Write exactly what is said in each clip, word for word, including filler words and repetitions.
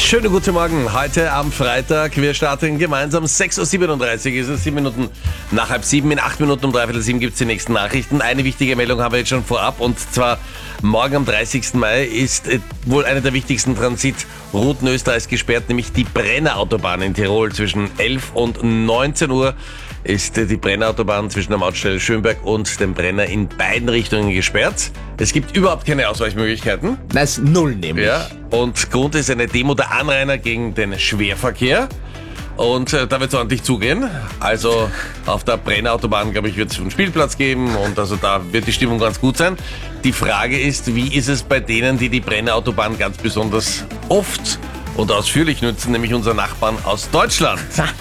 Schönen guten Morgen, heute am Freitag. Wir starten gemeinsam. sechs Uhr siebenunddreißig ist es, sieben Minuten nach halb sieben. In acht Minuten um dreiviertel sieben gibt es die nächsten Nachrichten. Eine wichtige Meldung haben wir jetzt schon vorab, und zwar morgen am dreißigsten Mai ist äh, wohl eine der wichtigsten Transitrouten Österreichs gesperrt, nämlich die Brenner-Autobahn in Tirol. Zwischen elf und neunzehn Uhr ist äh, die Brenner-Autobahn zwischen der Mautstelle Schönberg und dem Brenner in beiden Richtungen gesperrt. Es gibt überhaupt keine Ausweichmöglichkeiten. Das ist null nämlich. Ja, und Grund ist eine Demo der Anrainer gegen den Schwerverkehr. Und äh, da wird es ordentlich zugehen. Also auf der Brenner-Autobahn, glaube ich, wird es einen Spielplatz geben, und also da wird die Stimmung ganz gut sein. Die Frage ist, wie ist es bei denen, die die Brenner-Autobahn ganz besonders oft und ausführlich nutzen, nämlich unseren Nachbarn aus Deutschland.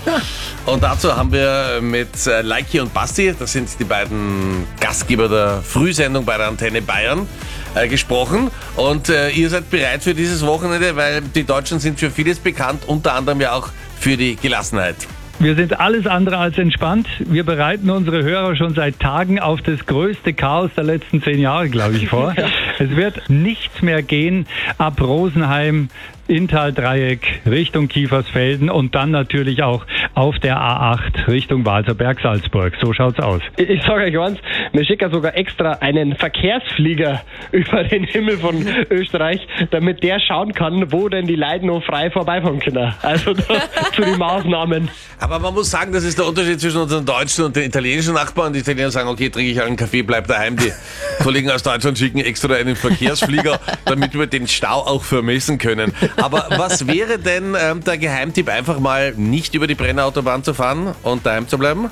Und dazu haben wir mit äh, Leiki und Basti, das sind die beiden Gastgeber der Frühsendung bei der Antenne Bayern, äh, gesprochen. Und äh, ihr seid bereit für dieses Wochenende, weil die Deutschen sind für vieles bekannt, unter anderem ja auch für die Gelassenheit. Wir sind alles andere als entspannt. Wir bereiten unsere Hörer schon seit Tagen auf das größte Chaos der letzten zehn Jahre, glaube ich, vor. Es wird nichts mehr gehen ab Rosenheim, Inntal-Dreieck Richtung Kiefersfelden und dann natürlich auch auf der A acht Richtung Walserberg-Salzburg. So schaut's aus. Ich, ich sage euch eins, wir schicken sogar extra einen Verkehrsflieger über den Himmel von Österreich, damit der schauen kann, wo denn die Leute noch frei vorbeifahren können. Also da, zu den Maßnahmen. Aber man muss sagen, das ist der Unterschied zwischen unseren deutschen und den italienischen Nachbarn. Die Italiener sagen, okay, trinke ich einen Kaffee, bleib daheim. Die Kollegen aus Deutschland schicken extra einen Verkehrsflieger, damit wir den Stau auch vermessen können. Aber was wäre denn ähm, der Geheimtipp, einfach mal nicht über die Brenner-Autobahn zu fahren und daheim zu bleiben?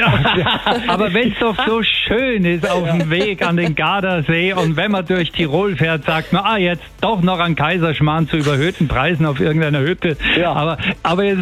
Ja, aber wenn es doch so schön ist auf dem Weg an den Gardasee, und wenn man durch Tirol fährt, sagt man, ah, jetzt doch noch an Kaiserschmarrn zu überhöhten Preisen auf irgendeiner Hütte. Ja. Aber, aber jetzt